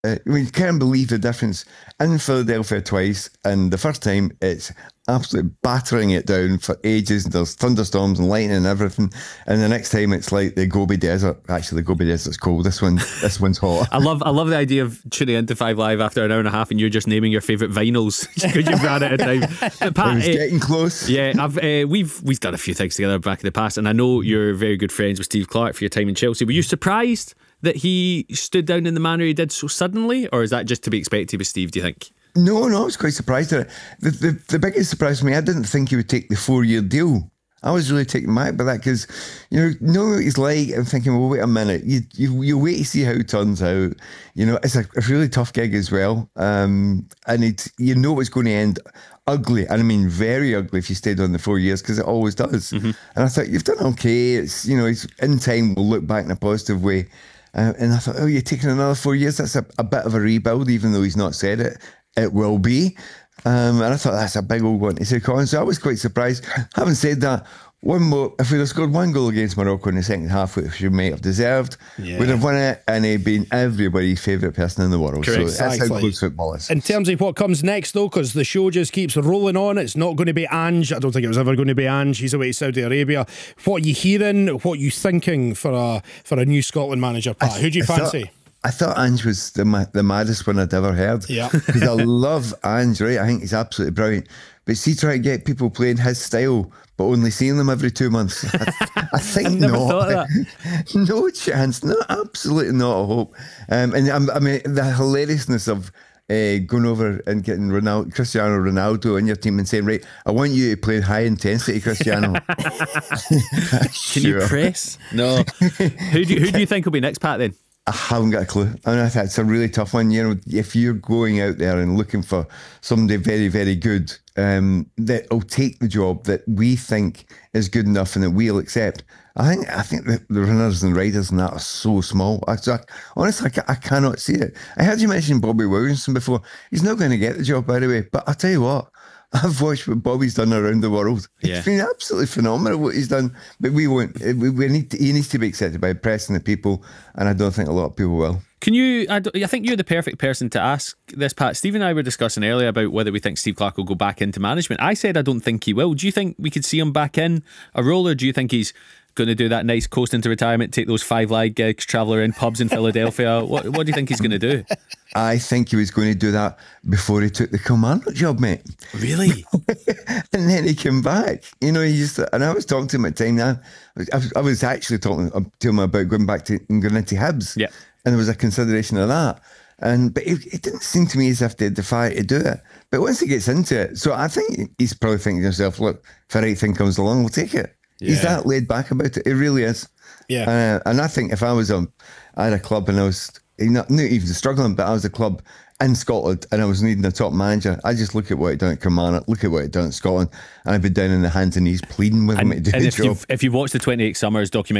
We can't believe the difference in Philadelphia twice, and the first time it's absolutely battering it down for ages. There's thunderstorms and lightning and everything, and the next time it's like the Gobi Desert. Actually, the Gobi Desert's cold. This one's hot. I love the idea of tuning into Five Live after an hour and a half, and you're just naming your favourite vinyls because you've ran out of time. Pat, It was getting close. Yeah, we've done a few things together back in the past, and I know you're very good friends with Steve Clarke for your time in Chelsea. Were you surprised that he stood down in the manner he did so suddenly, or is that just to be expected with Steve, do you think? No, I was quite surprised at it. The biggest surprise for me, I didn't think he would take the 4-year deal. I was really taken back by that because, know what he's like. I'm thinking, well, wait a minute. You wait to see how it turns out. It's a really tough gig as well. And it's going to end ugly. And I mean, very ugly if you stayed on the 4 years, because it always does. Mm-hmm. And I thought, you've done okay. It's, it's in time, we'll look back in a positive way. And I thought, you're taking another 4 years? That's a bit of a rebuild, even though he's not said it. It will be. And I thought that's a big old one to take on. So I was quite surprised. Having said that, one more, if we'd have scored one goal against Morocco in the second half, which we might have deserved, we'd have won it, and he'd been everybody's favourite person in the world. Correct. So that's how close football is. In terms of what comes next, though, because the show just keeps rolling on, it's not going to be Ange. I don't think it was ever going to be Ange. He's away to Saudi Arabia. What are you hearing? What are you thinking for a new Scotland manager, Pat? Who do you fancy? I thought Ange was the maddest one I'd ever heard. Yeah. Because I love Ange, right? I think he's absolutely brilliant. But see, try to get people playing his style, but only seeing them every 2 months. I think I never thought of that. No chance. No, absolutely not a hope. I mean, the hilariousness of going over and getting Cristiano Ronaldo in your team and saying, right, I want you to play high intensity, Cristiano. Can you press? No. Who do you think will be next, Pat, then? I haven't got a clue. I mean, that's a really tough one. If you're going out there and looking for somebody very, very good that will take the job that we think is good enough and that we'll accept, I think the runners and riders and that are so small. Honestly, I cannot see it. I heard you mention Bobby Williamson before. He's not going to get the job, by the way. But I'll tell you what, I've watched what Bobby's done around the world. Yeah. It's been absolutely phenomenal what he's done. But we won't. He needs to be accepted by press and the people, and I don't think a lot of people will. I think you're the perfect person to ask this, Pat. Steve and I were discussing earlier about whether we think Steve Clarke will go back into management. I said I don't think he will. Do you think we could see him back in a role, or do you think he's going to do that nice coast into retirement, take those 5 Live gigs, travel around pubs in Philadelphia? What do you think he's going to do? I think he was going to do that before he took the Kilmarnock job, mate. Really? And then he came back. And I was talking to him at the time now. I was actually talking to him about going back to and going into Hibs. Yeah. And there was a consideration of that. But it didn't seem to me as if they'd defy to do it. But once he gets into it, so I think he's probably thinking to himself, look, if the right thing comes along, we'll take it. Yeah. He's that laid back about it. It really is. Yeah. And I think if I had a club and I was not even struggling, but I was a club in Scotland and I was needing a top manager, I just look at what he'd done at Kilmarnock, look at what he'd done at Scotland, and I'd be down on the hands and knees pleading with him to do the job. If you watch the 28 Summers documentary